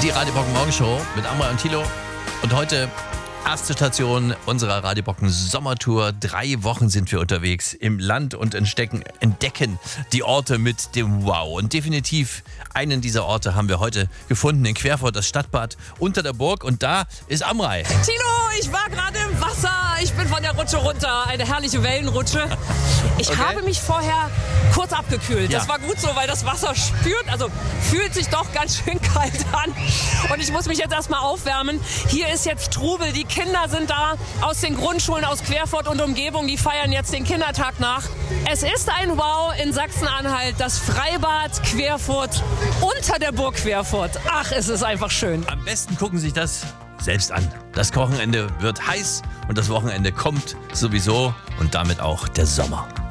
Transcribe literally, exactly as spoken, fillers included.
Die Radio Brocken Morgenshow mit Amra und Thilo. Und heute erste Station unserer Radio Brocken Sommertour. Drei Wochen sind wir unterwegs im Land und entdecken, entdecken die Orte mit dem Wow. Und definitiv einen dieser Orte haben wir heute gefunden in Querfurt, das Stadtbad unter der Burg. Und da ist Amrei. Thilo, ich war gerade im Wasser. Ich bin von der Rutsche runter. Eine herrliche Wellenrutsche. Ich Okay. habe mich vorher kurz abgekühlt. Ja. Das war gut so, weil das Wasser spürt, also fühlt sich doch ganz schön kalt an. Und ich muss mich jetzt erstmal aufwärmen. Hier ist jetzt Trubel. Die Kinder sind da aus den Grundschulen aus Querfurt und Umgebung. Die feiern jetzt den Kindertag nach. Es ist ein Wow in Sachsen-Anhalt. Das Freibad Querfurt unter der Burg Querfurt. Ach, es ist einfach schön. Am besten gucken Sie sich das selbst an. Das Wochenende wird heiß und das Wochenende kommt sowieso und damit auch der Sommer.